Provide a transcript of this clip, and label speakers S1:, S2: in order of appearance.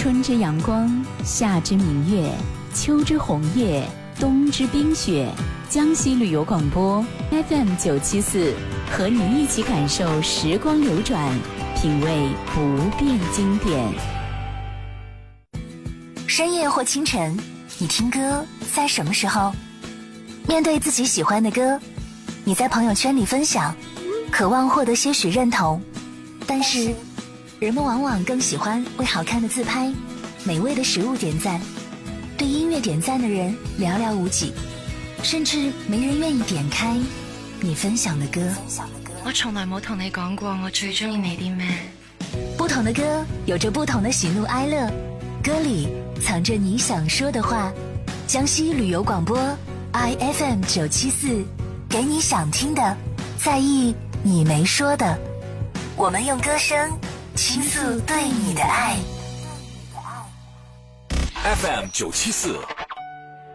S1: 春之阳光，夏之明月，秋之红叶，冬之冰雪。江西旅游广播 FM974，和你一起感受时光流转，品味不变经典。
S2: 深夜或清晨，你听歌在什么时候？面对自己喜欢的歌，你在朋友圈里分享，渴望获得些许认同，但是人们往往更喜欢为好看的自拍、美味的食物点赞，对音乐点赞的人寥寥无几，甚至没人愿意点开你分享的歌。
S3: 我從來冇同你講過我最中意你啲咩。
S2: 不同的歌有着不同的喜怒哀樂，歌裡藏着你想說的話。江西旅遊廣播 IFM974，給你想聽的，在意你沒說的。我們用歌聲傾訴對你的愛。
S4: FM974